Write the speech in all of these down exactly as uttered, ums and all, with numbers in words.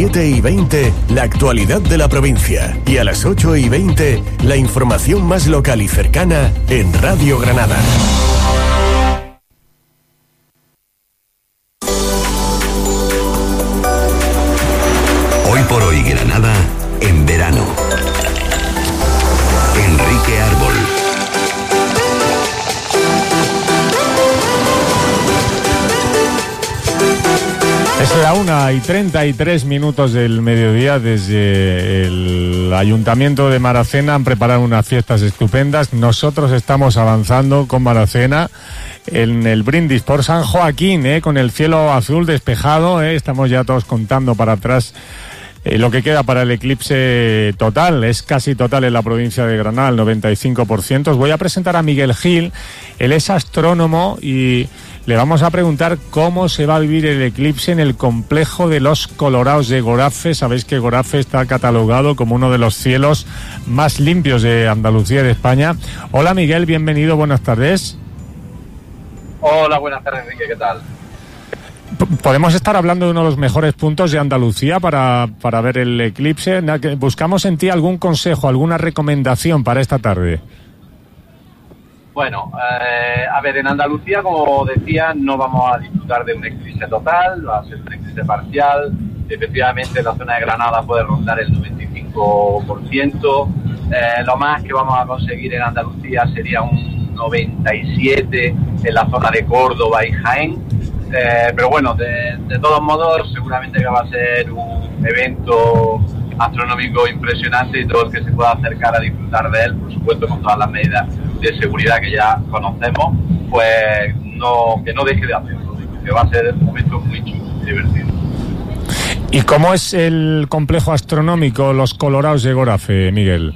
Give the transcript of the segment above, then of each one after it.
siete y veinte, la actualidad de la provincia. Y a las ocho y veinte, la información más local y cercana en Radio Granada. Hoy por hoy Granada en verano. Enrique Árbol. Es la una y treinta y tres minutos del mediodía. Desde el Ayuntamiento de Maracena han preparado unas fiestas estupendas. Nosotros estamos avanzando con Maracena en el brindis por San Joaquín, ¿eh? Con el cielo azul despejado, ¿eh? Estamos ya todos contando para atrás eh, lo que queda para el eclipse total. Es casi total en la provincia de Granada, el noventa y cinco por ciento. Os voy a presentar a Miguel Gil. Él es astrónomo y le vamos a preguntar cómo se va a vivir el eclipse en el complejo de los Colorados de Gorafe. Sabéis que Gorafe está catalogado como uno de los cielos más limpios de Andalucía y de España. Hola Miguel, bienvenido, buenas tardes. Hola, buenas tardes Enrique, ¿qué tal? Podemos estar hablando de uno de los mejores puntos de Andalucía para, para ver el eclipse. Buscamos en ti algún consejo, alguna recomendación para esta tarde. Bueno, eh, a ver, en Andalucía, como decía, no vamos a disfrutar de un eclipse total, va a ser un eclipse parcial. Efectivamente, la zona de Granada puede rondar el noventa y cinco por ciento. Eh, lo más que vamos a conseguir en Andalucía sería un noventa y siete por ciento en la zona de Córdoba y Jaén. Eh, pero bueno, de, de todos modos, seguramente que va a ser un evento astronómico impresionante y todo el que se pueda acercar a disfrutar de él, por supuesto con todas las medidas de seguridad que ya conocemos, pues no que no deje de hacerlo, que va a ser un momento muy chulo, muy divertido. ¿Y cómo es el complejo astronómico Los Colorados de Gorafe, Miguel?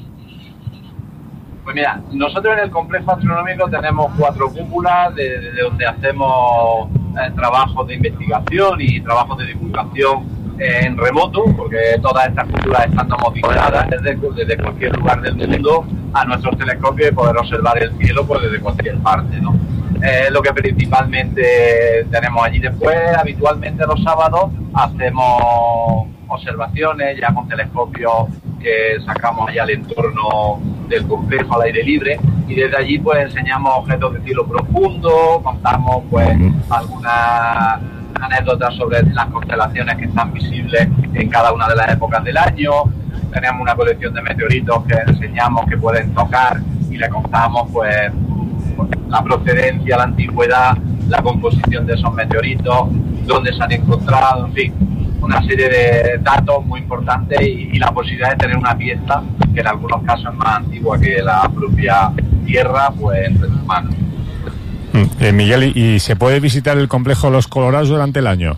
Pues mira, nosotros en el complejo astronómico tenemos cuatro cúpulas de, de donde hacemos eh, trabajos de investigación y trabajos de divulgación en remoto, porque todas estas cúpulas están domiciliadas desde, desde cualquier lugar del mundo a nuestros telescopios y poder observar el cielo pues desde cualquier parte, ¿no? Eh, lo que principalmente tenemos allí. Después, habitualmente los sábados hacemos observaciones ya con telescopios que sacamos allá al entorno del complejo al aire libre, y desde allí pues enseñamos objetos de cielo profundo, contamos pues algunas anécdotas sobre las constelaciones que están visibles en cada una de las épocas del año. Tenemos una colección de meteoritos que enseñamos que pueden tocar y le contamos pues la procedencia, la antigüedad, la composición de esos meteoritos, dónde se han encontrado, en fin, una serie de datos muy importantes y, y la posibilidad de tener una fiesta que en algunos casos es más antigua que la propia Tierra, pues entre humanos. Eh, Miguel, ¿y se puede visitar el complejo Los Colorados durante el año?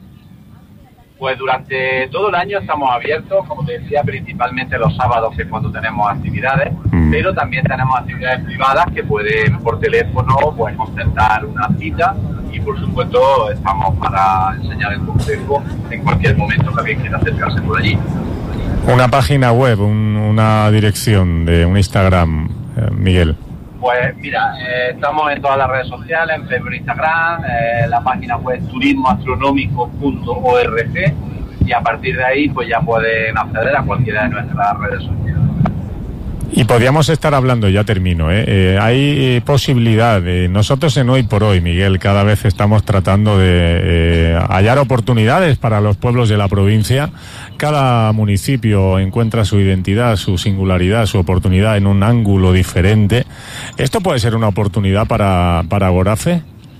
Pues durante todo el año estamos abiertos, como te decía, principalmente los sábados, que es cuando tenemos actividades, mm. pero también tenemos actividades privadas que pueden por teléfono pues concertar una cita, y por supuesto estamos para enseñar el complejo en cualquier momento que alguien quiera acercarse por allí. Una página web, un, una dirección de un Instagram, eh, Miguel. Pues mira, eh, estamos en todas las redes sociales, en Facebook e Instagram, eh, la página web turismo astronómico punto org, y a partir de ahí pues ya pueden acceder a cualquiera de nuestras redes sociales. Y podríamos estar hablando, ya termino, ¿eh? Eh, hay eh, posibilidad, de, nosotros en Hoy por Hoy, Miguel, cada vez estamos tratando de eh, hallar oportunidades para los pueblos de la provincia. Cada municipio encuentra su identidad, su singularidad, su oportunidad en un ángulo diferente. ¿Esto puede ser una oportunidad para, para Gorafe?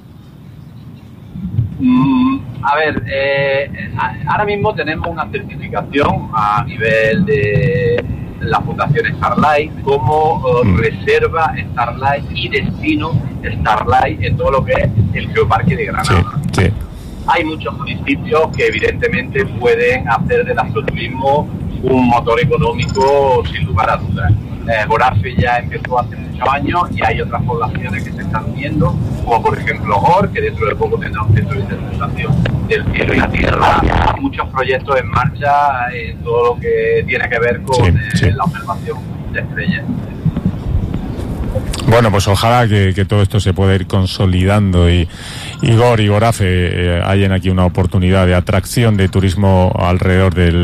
Mm, a ver, eh, ahora mismo tenemos una certificación a nivel de la Fundación Starlight como uh, mm. reserva Starlight y destino Starlight en todo lo que es el Geoparque de Granada. Sí, sí. Hay muchos municipios que evidentemente pueden hacer del astroturismo un motor económico sin lugar a dudas. Eh, Gorafe ya empezó hace muchos años y hay otras poblaciones que se están viendo, como por ejemplo Gor, que dentro de poco tendrá un centro de interpretación del cielo y la tierra. Muchos proyectos en marcha en todo lo que tiene que ver con sí, eh, sí. la observación de estrellas. Bueno, pues ojalá que, que todo esto se pueda ir consolidando y, y Gor y Gorafe eh, hayan aquí una oportunidad de atracción de turismo alrededor del